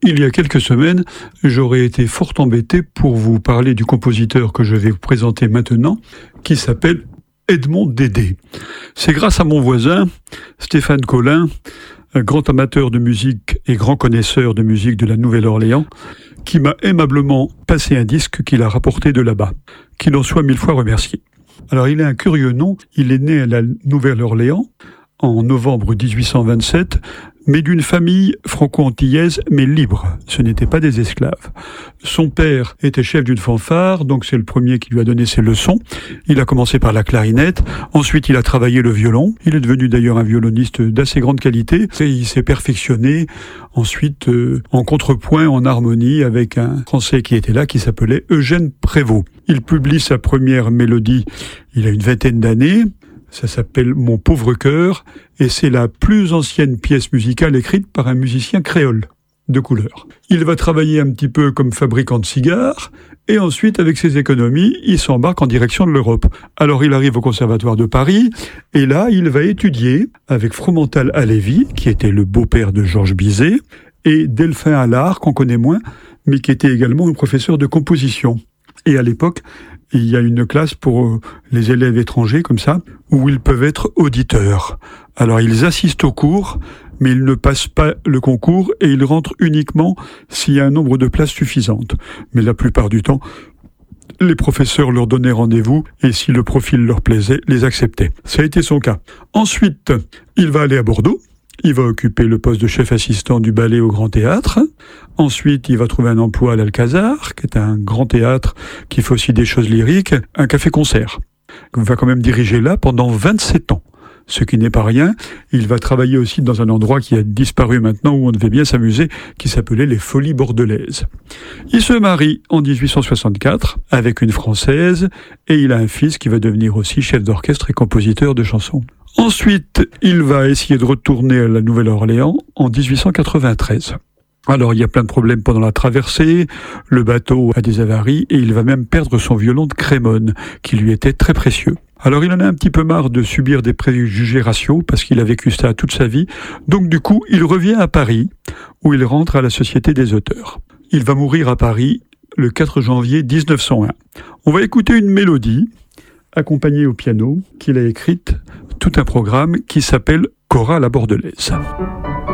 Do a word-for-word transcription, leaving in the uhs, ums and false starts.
il y a quelques semaines, j'aurais été fort embêté pour vous parler du compositeur que je vais vous présenter maintenant, qui s'appelle Edmond Dédé. C'est grâce à mon voisin, Stéphane Collin, un grand amateur de musique et grand connaisseur de musique de la Nouvelle-Orléans, qui m'a aimablement passé un disque qu'il a rapporté de là-bas. Qu'il en soit mille fois remercié. Alors il a un curieux nom, il est né à la Nouvelle-Orléans en novembre dix-huit cent vingt-sept, mais d'une famille franco-antillaise, mais libre. Ce n'étaient pas des esclaves. Son père était chef d'une fanfare, donc c'est le premier qui lui a donné ses leçons. Il a commencé par la clarinette, ensuite il a travaillé le violon. Il est devenu d'ailleurs un violoniste d'assez grande qualité, et il s'est perfectionné ensuite euh, en contrepoint, en harmonie, avec un Français qui était là, qui s'appelait Eugène Prévost. Il publie sa première mélodie, il a une vingtaine d'années. Ça s'appelle « Mon pauvre cœur » et c'est la plus ancienne pièce musicale écrite par un musicien créole de couleur. Il va travailler un petit peu comme fabricant de cigares et ensuite, avec ses économies, il s'embarque en direction de l'Europe. Alors il arrive au Conservatoire de Paris et là, il va étudier avec Fromental Halévy, qui était le beau-père de Georges Bizet, et Delphin Allard, qu'on connaît moins, mais qui était également un professeur de composition. Et à l'époque, il y a une classe pour les élèves étrangers, comme ça, où ils peuvent être auditeurs. Alors, ils assistent au cours, mais ils ne passent pas le concours et ils rentrent uniquement s'il y a un nombre de places suffisantes. Mais la plupart du temps, les professeurs leur donnaient rendez-vous et si le profil leur plaisait, les acceptaient. Ça a été son cas. Ensuite, il va aller à Bordeaux. Il va occuper le poste de chef assistant du ballet au Grand Théâtre. Ensuite, il va trouver un emploi à l'Alcazar, qui est un grand théâtre qui fait aussi des choses lyriques, un café-concert. Il va quand même diriger là pendant vingt-sept ans, ce qui n'est pas rien. Il va travailler aussi dans un endroit qui a disparu maintenant, où on devait bien s'amuser, qui s'appelait les Folies Bordelaises. Il se marie en dix-huit cent soixante-quatre avec une Française, et il a un fils qui va devenir aussi chef d'orchestre et compositeur de chansons. Ensuite, il va essayer de retourner à la Nouvelle-Orléans en dix-huit cent quatre-vingt-treize. Alors, il y a plein de problèmes pendant la traversée, le bateau a des avaries et il va même perdre son violon de Crémone, qui lui était très précieux. Alors, il en a un petit peu marre de subir des préjugés raciaux, parce qu'il a vécu ça toute sa vie. Donc, du coup, il revient à Paris, où il rentre à la Société des auteurs. Il va mourir à Paris le quatre janvier dix-neuf cent un. On va écouter une mélodie, accompagnée au piano, qu'il a écrite, tout un programme qui s'appelle Chorale à Bordelaise.